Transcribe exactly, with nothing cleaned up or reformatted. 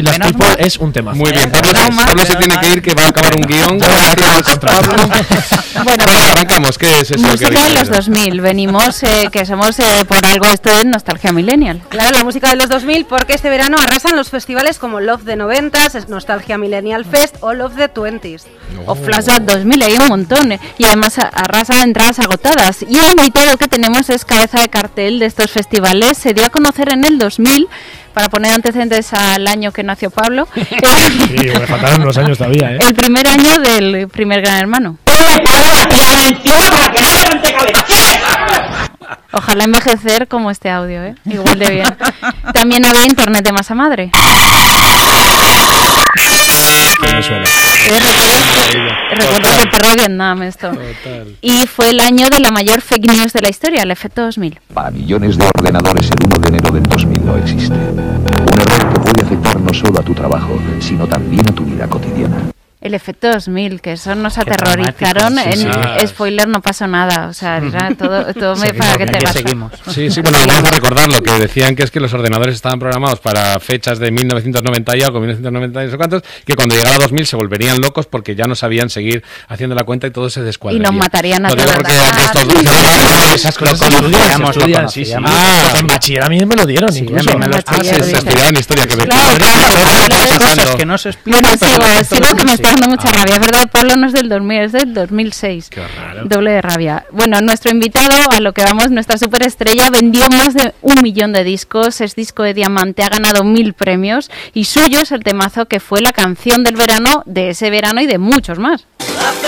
Village Menos People mal. es un tema. Muy bien, Pablo, Menos se- mal, Pablo se menos tiene mal. que ir, que va a acabar un guión. Gracias, Pablo. Bueno, Bueno, arrancamos. ¿Qué es eso? que música habéis de los traído? dos mil. Venimos, eh, que somos eh, por algo esto de nostalgia millennial. Claro, la música de los dos mil, porque este verano arrasan los festivales como Love de noventas, Nostalgia Millennial Fest o Love de twenties. O Flashback dos mil, hay un montón. eh, Y además a- arrasa entradas agotadas. Y el invitado que tenemos es cabeza de cartel de estos festivales. Se dio a conocer en el dos mil, para poner antecedentes al año que nació Pablo. Sí, me faltaron unos años todavía, ¿eh? El primer año del primer Gran Hermano. Ojalá envejecer como este audio, ¿eh? Igual de bien. También había internet de masa madre. Que me suena. Eh, recuerdos- Recuerdos del perro de Vietnam esto. Total. Y fue el año de la mayor fake news de la historia, el efecto dos mil. Para millones de ordenadores el uno de enero del dos mil no existe. Un error que puede afectar no solo a tu trabajo, sino también a tu vida cotidiana. El efecto dos mil, que eso nos Qué aterrorizaron. dramático, En sí, sí. spoiler no pasó nada, o sea, era todo, todo me, Seguimos, para que te Aquí vas. seguimos. Sí, sí, bueno, vamos a recordar lo que decían, que es que los ordenadores estaban programados para fechas de mil novecientos noventa y algo, mil novecientos noventa y no sé cuántos, que cuando llegara dos mil se volverían locos porque ya no sabían seguir haciendo la cuenta y todo se descuadraría. Y nos matarían a Lo digo todos. porque Ah, estos sí. dos Esas cosas se Lo estudian, se conocíamos, lo estudian, sí, sí. conocíamos. Ah, en bachiller a mí me lo dieron Sí, incluso. a mí me lo Ah, Ah, sí, se, sí. se estudiaban historia, que me Claro, claro, claro. Cosas que no se explican. Bueno, pero sigo, que sigo todos que me sí. está dando mucha rabia. Es verdad, Pablo no es del dos mil, es del dos mil seis. Qué raro. Doble de rabia. Bueno, nuestro invitado, a lo que vamos, nuestra superestrella, vendió más de un millón de discos, es disco de diamante, ha ganado mil premios y suyo es el temazo que fue la canción del verano, de ese verano y de muchos más. Hace